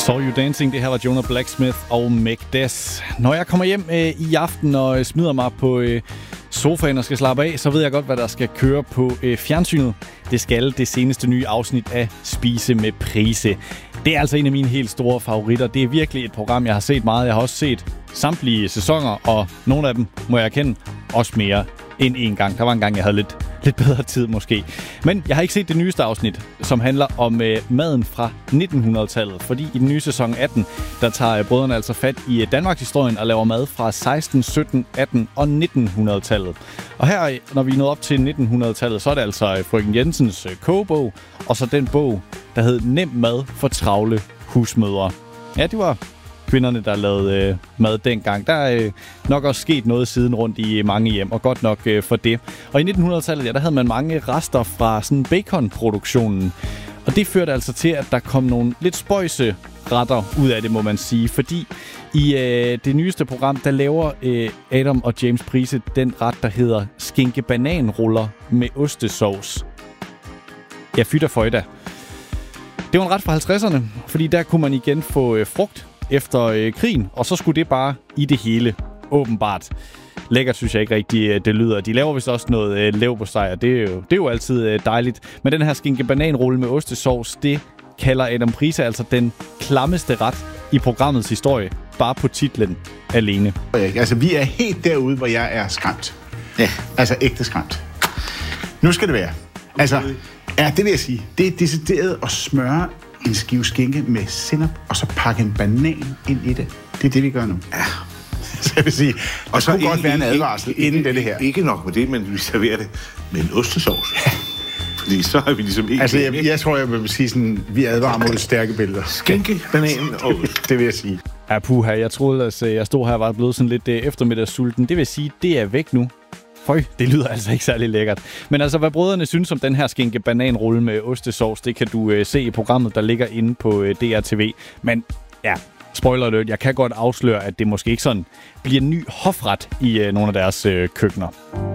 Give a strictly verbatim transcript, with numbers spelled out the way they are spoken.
Saw You Dancing, det her var Jonah Blacksmith og Magdes. Når jeg kommer hjem øh, i aften og smider mig på øh, sofaen og skal slappe af, så ved jeg godt, hvad der skal køre på øh, fjernsynet. Det skal det seneste nye afsnit af Spise med Price. Det er altså en af mine helt store favoritter. Det er virkelig et program, jeg har set meget. Jeg har også set samtlige sæsoner, og nogle af dem, må jeg erkende, også mere end en gang. Der var en gang, jeg havde lidt, lidt bedre tid måske. Men jeg har ikke set det nyeste afsnit, som handler om øh, maden fra nitten hundrede-tallet. Fordi i den nye sæson atten, der tager øh, brødrene altså fat i øh, Danmarks historien og laver mad fra seksten, sytten, atten og nitten hundrede-tallet. Og her, når vi er nået op til nitten hundrede-tallet, så er det altså øh, frøken Jensens øh, kogebog, og så den bog, der hed Nem mad for travle husmødre. Ja, det var kvinderne, der lavede øh, mad dengang. Der er øh, nok også sket noget siden rundt i mange hjem, og godt nok øh, for det. Og i nitten hundrede-tallet, ja, der havde man mange rester fra sådan baconproduktionen. Og det førte altså til, at der kom nogle lidt spøjse retter ud af det, må man sige. Fordi i øh, det nyeste program, der laver øh, Adam og James Price den ret, der hedder skinke-bananruller med ostesauce. Ja, fytter føjda. Det var en ret fra halvtredserne, fordi der kunne man igen få øh, frugt efter øh, krigen, og så skulle det bare i det hele, åbenbart. Lækkert synes jeg ikke rigtig, øh, det lyder. De laver vist også noget øh, leverpostej, og det er jo, det er jo altid øh, dejligt. Men den her skinke-bananrulle med ostesauce, det kalder Adam Price altså den klammeste ret i programmets historie, bare på titlen alene. Altså, vi er helt derude, hvor jeg er skræmt. Ja. Altså, ægte skræmt. Nu skal det være. Altså, ja, det vil jeg sige. Det er decideret at smøre en skive skinke med sennep, og så pakke en banan ind i det. Det er det, vi gør nu. Ja. Så jeg vil sige, og så kunne godt være en advarsel ikke, inden det her. Ikke nok med det, men vi serverer det med en ostesauce. Ja. Fordi så har vi ligesom ikke... Altså, jeg, jeg tror, jeg vil sige sådan, vi advarer mod stærke billeder. Skinke, banan og... Det vil jeg sige. Ja, puha, jeg troede, at jeg stod her og var blevet sådan lidt eftermiddagssulten. Det vil sige, det er væk nu. Føj, det lyder altså ikke særlig lækkert. Men altså, hvad brødrene synes om den her skinke-bananrulle med ostesauce, det kan du øh, se i programmet, der ligger inde på øh, D R T V. Men ja, spoiler alert, jeg kan godt afsløre, at det måske ikke sådan bliver en ny hofret i øh, nogle af deres øh, køkkener.